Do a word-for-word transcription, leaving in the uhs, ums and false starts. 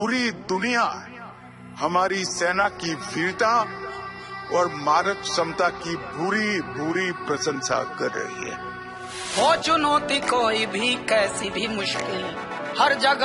पूरी दुनिया हमारी सेना की वीरता और मारक क्षमता की बुरी बुरी प्रशंसा कर रही है। हो चुनौती कोई भी कैसी भी मुश्किल, हर जगह